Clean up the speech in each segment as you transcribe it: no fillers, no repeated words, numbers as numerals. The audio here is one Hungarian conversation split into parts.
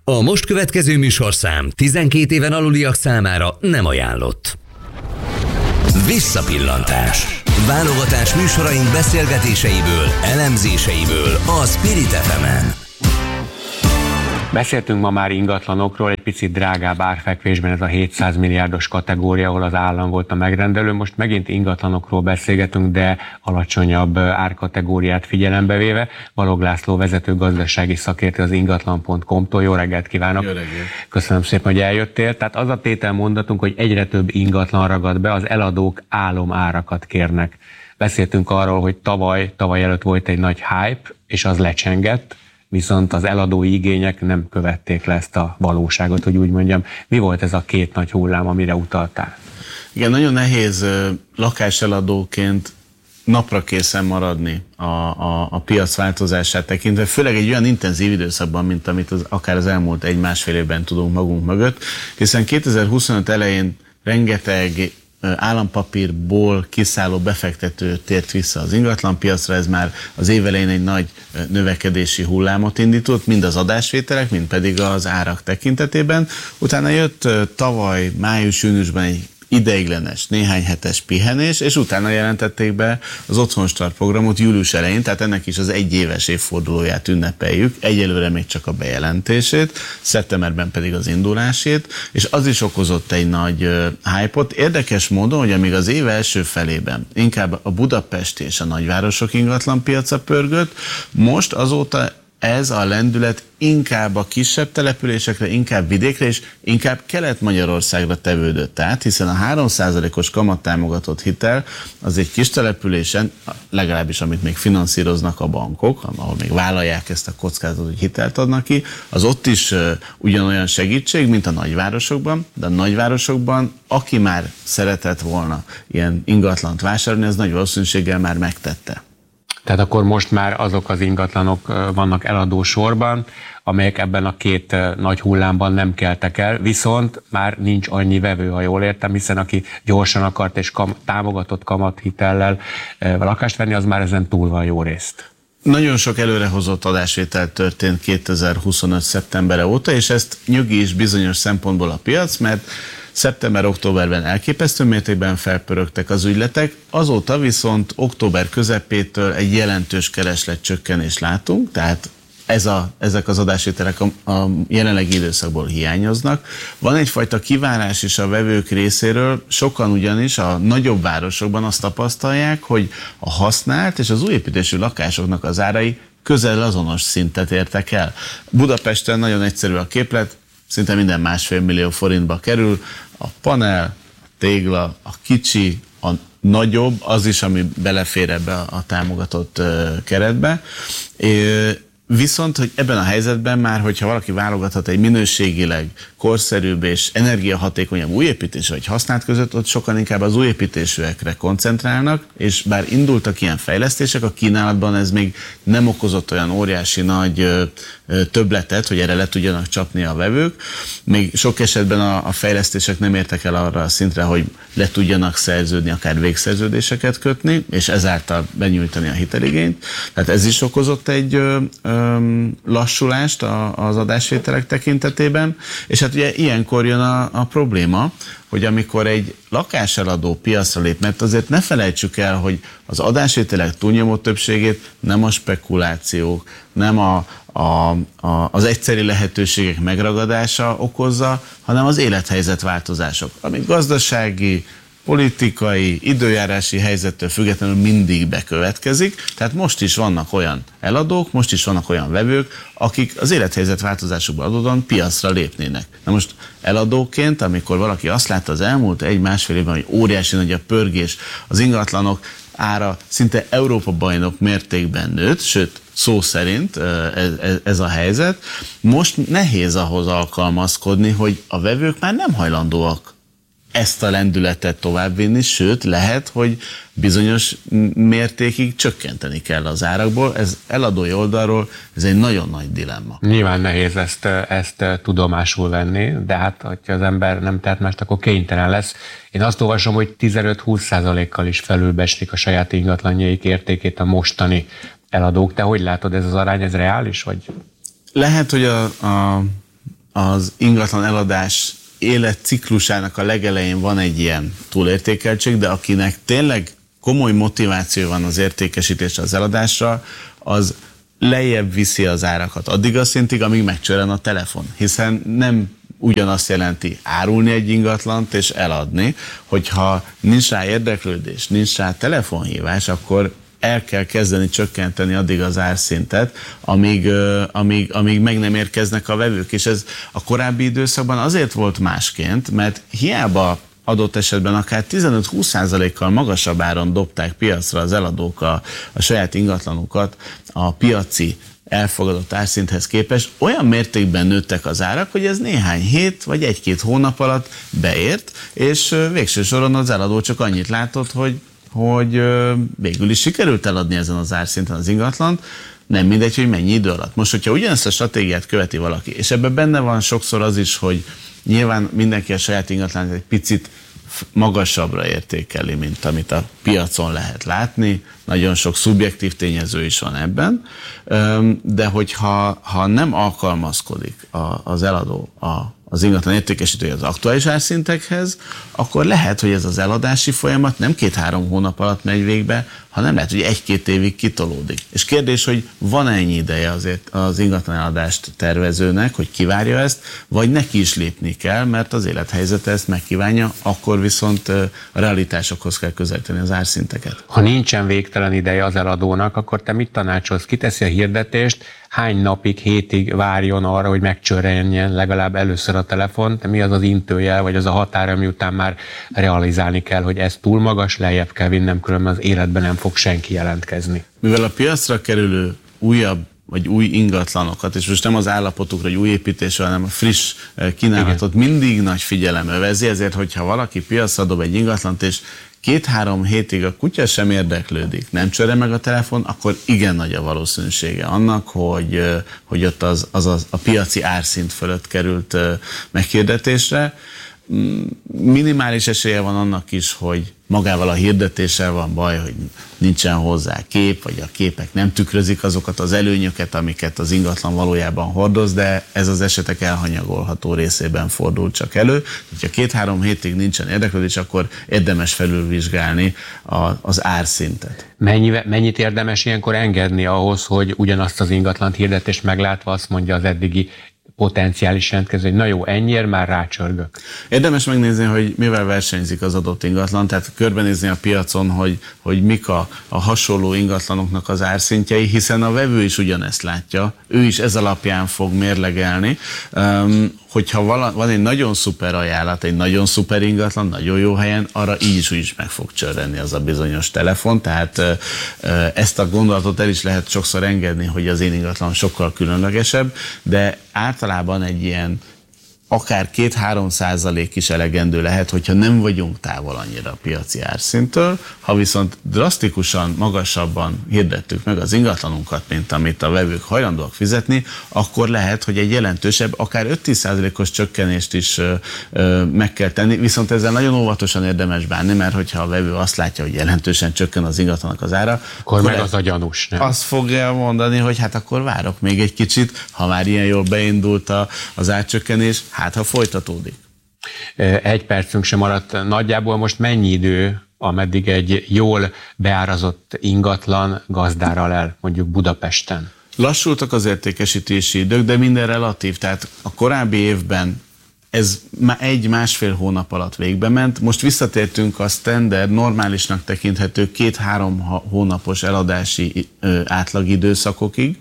A most következő műsorszám 12 éven aluliak számára nem ajánlott. Visszapillantás. Válogatás műsoraink beszélgetéseiből, elemzéseiből a Spirit FM-en. Beszéltünk ma már ingatlanokról, egy picit drágább árfekvésben ez a 700 milliárdos kategória, ahol az állam volt a megrendelő. Most megint ingatlanokról beszélgetünk, de alacsonyabb árkategóriát figyelembe véve. Balogh László vezető gazdasági szakértő az ingatlan.com-tól. Jó reggelt kívánok! Jó reggelt! Köszönöm szépen, hogy eljöttél. Tehát az a tételmondatunk, hogy egyre több ingatlan ragad be, az eladók álomárakat kérnek. Beszéltünk arról, hogy tavaly előtt volt egy nagy hype, és az lecsengett, viszont az eladói igények nem követték le ezt a valóságot, hogy úgy mondjam. Mi volt ez a két nagy hullám, amire utaltál? Igen, nagyon nehéz lakáseladóként napra készen maradni a piac változását tekintve, főleg egy olyan intenzív időszakban, mint amit akár az elmúlt 1-1,5 évben tudunk magunk mögött, hiszen 2025 elején rengeteg állampapírból kiszálló befektető tért vissza az ingatlanpiacra, ez már az év elején egy nagy növekedési hullámot indított, mind az adásvételek, mind pedig az árak tekintetében. Utána jött tavaly május-júniusban egy ideiglenes, néhány hetes pihenés, és utána jelentették be az Otthonstart programot július elején, tehát ennek is az egyéves évfordulóját ünnepeljük, egyelőre még csak a bejelentését, szeptemberben pedig az indulásét, és az is okozott egy nagy hype-ot. Érdekes módon, hogy amíg az év első felében inkább a budapesti és a nagyvárosok ingatlanpiaca pörgött, most azóta ez a lendület inkább a kisebb településekre, inkább vidékre és inkább Kelet-Magyarországra tevődött át, hiszen a 3%-os kamattámogatott hitel az egy kis településen, legalábbis amit még finanszíroznak a bankok, ahol még vállalják ezt a kockázatot, hogy hitelt adnak ki, az ott is ugyanolyan segítség, mint a nagyvárosokban, de a nagyvárosokban aki már szeretett volna ilyen ingatlant vásárolni, az nagy valószínűséggel már megtette. Tehát akkor most már azok az ingatlanok vannak eladó sorban, amelyek ebben a két nagy hullámban nem keltek el, viszont már nincs annyi vevő, ha jól értem, hiszen aki gyorsan akart és támogatott kamathitellel lakást venni, az már ezen túl van jó részt. Nagyon sok előrehozott adásvétel történt 2025. szeptembere óta, és ezt nyugi is bizonyos szempontból a piac, mert szeptember-októberben elképesztő mértékben felpörögtek az ügyletek, azóta viszont október közepétől egy jelentős keresletcsökkenést látunk, tehát ezek az adásvételek a jelenlegi időszakból hiányoznak. Van egyfajta kivárás is a vevők részéről, sokan ugyanis a nagyobb városokban azt tapasztalják, hogy a használt és az új építésű lakásoknak az árai közel azonos szintet értek el. Budapesten nagyon egyszerű a képlet, szinte minden 1,5 millió forintba kerül, a panel, a tégla, a kicsi, a nagyobb, az is, ami belefér ebbe a támogatott keretbe. Viszont, hogy ebben a helyzetben már, hogyha valaki válogathat egy minőségileg korszerűbb és energiahatékonyabb újépítés vagy használt között, ott sokan inkább az újépítésűekre koncentrálnak, és bár indultak ilyen fejlesztések, a kínálatban ez még nem okozott olyan óriási nagy többletet, hogy erre le tudjanak csapni a vevők. Még sok esetben a fejlesztések nem értek el arra a szintre, hogy le tudjanak szerződni, akár végszerződéseket kötni, és ezáltal benyújtani a hiteligényt. Tehát ez is okozott egy lassulást az adásvételek tekintetében, és hát ugye ilyenkor jön a probléma, hogy amikor egy lakáseladó piacra lép, mert azért ne felejtsük el, hogy az adásvételek túlnyomó többségét nem a spekulációk, nem az egyszeri lehetőségek megragadása okozza, hanem az élethelyzet változások, amik gazdasági, politikai, időjárási helyzettől függetlenül mindig bekövetkezik, tehát most is vannak olyan eladók, most is vannak olyan vevők, akik az élethelyzet változásukban adódóan piacra lépnének. Na most eladóként, amikor valaki azt látta az elmúlt 1-1,5 évben, hogy óriási nagy a pörgés, az ingatlanok ára szinte Európa bajnok mértékben nőtt, sőt, szó szerint ez a helyzet, most nehéz ahhoz alkalmazkodni, hogy a vevők már nem hajlandóak ezt a lendületet továbbvinni, sőt, lehet, hogy bizonyos mértékig csökkenteni kell az árakból. Ez eladói oldalról, ez egy nagyon nagy dilemma. Nyilván nehéz ezt tudomásul venni, de hát, hogyha az ember nem tehet mást, akkor kénytelen lesz. Én azt olvasom, hogy 15-20%-kal is felülbecslik a saját ingatlanjaik értékét a mostani eladók. Te hogy látod, ez az arány, ez reális, vagy? Lehet, hogy az ingatlan eladás életciklusának a legelején van egy ilyen túlértékeltség, de akinek tényleg komoly motiváció van az értékesítésre, az eladásra, az lejjebb viszi az árakat addig a szintig, amíg megcsörren a telefon. Hiszen nem ugyanazt jelenti árulni egy ingatlant és eladni, hogyha nincs rá érdeklődés, nincs rá telefonhívás, akkor el kell kezdeni csökkenteni addig az árszintet, amíg meg nem érkeznek a vevők. És ez a korábbi időszakban azért volt másként, mert hiába adott esetben akár 15-20%-kal magasabb áron dobták piacra az eladók a saját ingatlanukat a piaci elfogadott árszinthez képest, olyan mértékben nőttek az árak, hogy ez néhány hét vagy egy-két hónap alatt beért, és végső soron az eladó csak annyit látott, hogy végül is sikerült eladni ezen az árszinten az ingatlant, nem mindegy, hogy mennyi idő alatt. Most, hogyha ugyanezt a stratégiát követi valaki, és ebben benne van sokszor az is, hogy nyilván mindenki a saját ingatlanát egy picit magasabbra értékeli, mint amit a piacon lehet látni. Nagyon sok szubjektív tényező is van ebben, de hogyha nem alkalmazkodik az eladó az ingatlan értékesítője az aktuális árszintekhez, akkor lehet, hogy ez az eladási folyamat nem 2-3 hónap alatt megy végbe, hanem lehet, hogy 1-2 évig kitolódik. És kérdés, hogy van ennyi ideje azért az ingatlan eladást tervezőnek, hogy kivárja ezt, vagy neki is lépni kell, mert az élethelyzete ezt megkívánja, akkor viszont a realitásokhoz kell közelíteni az árszinteket. Ha nincsen végtelen ideje az eladónak, akkor te mit tanácsolsz? Kiteszi a hirdetést, hány napig, hétig várjon arra, hogy megcsörrenjen legalább először a telefon? Mi az az intőjel, vagy az a határ, ami után már realizálni kell, hogy ez túl magas, lejjebb kell vinnem, különben az életben nem fog senki jelentkezni. Mivel a piacra kerülő újabb vagy új ingatlanokat, és most nem az állapotukra, hogy új építésre, hanem a friss kínálatot mindig nagy figyelem övezi, ezért, hogyha valaki piacra dob egy ingatlant, és 2-3 hétig a kutya sem érdeklődik, nem csörre meg a telefon, akkor igen nagy a valószínűsége annak, hogy ott a piaci árszint fölött került meghirdetésre. Minimális esélye van annak is, hogy magával a hirdetéssel van baj, hogy nincsen hozzá kép, vagy a képek nem tükrözik azokat az előnyöket, amiket az ingatlan valójában hordoz, de ez az esetek elhanyagolható részében fordul csak elő. Ha 2-3 hétig nincsen érdeklődés, akkor érdemes felülvizsgálni az árszintet. Mennyit érdemes ilyenkor engedni ahhoz, hogy ugyanazt az ingatlant hirdetést meglátva azt mondja az eddigi potenciális jelentkező, hogy na jó, ennyiért már rácsörgök. Érdemes megnézni, hogy mivel versenyzik az adott ingatlan, tehát körbenézni a piacon, hogy mik a hasonló ingatlanoknak az árszintjei, hiszen a vevő is ugyanezt látja, ő is ez alapján fog mérlegelni. Hogyha van egy nagyon szuper ajánlat, egy nagyon szuper ingatlan, nagyon jó helyen, arra így is úgy is meg fog csörrenni az a bizonyos telefon, tehát ezt a gondolatot el is lehet sokszor engedni, hogy az én ingatlan sokkal különlegesebb, de általában egy ilyen akár 2-3% is elegendő lehet, hogyha nem vagyunk távol annyira a piaci árszinttől. Ha viszont drasztikusan magasabban hirdettük meg az ingatlanunkat, mint amit a vevők hajlandóak fizetni, akkor lehet, hogy egy jelentősebb, akár 5-10%-os csökkenést is meg kell tenni, viszont ezzel nagyon óvatosan érdemes bánni, mert hogyha a vevő azt látja, hogy jelentősen csökken az ingatlanak az ára, akkor meg az a gyanús, nem? Azt fogja mondani, hogy hát akkor várok még egy kicsit, ha már ilyen jól beindult az árcsökkenés, hát ha folytatódik. 1 percünk sem maradt. Nagyjából most mennyi idő, ameddig egy jól beárazott ingatlan gazdára el, mondjuk Budapesten? Lassultak az értékesítési idők, de minden relatív. Tehát a korábbi évben ez már 1-1,5 hónap alatt végbe ment. Most visszatértünk a standard, normálisnak tekinthető 2-3 hónapos eladási átlagidőszakokig.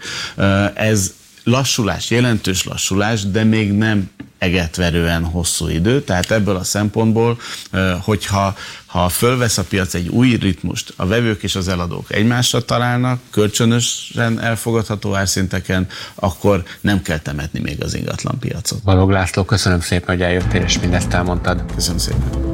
Ez lassulás, jelentős lassulás, de még nem egetverően hosszú idő, tehát ebből a szempontból, hogyha fölvesz a piac egy új ritmust, a vevők és az eladók egymásra találnak, kölcsönösen elfogadható árszinteken, akkor nem kell temetni még az ingatlan piacot. Balogh László, köszönöm szépen, hogy eljöttél és mindezt elmondtad. Köszönöm szépen.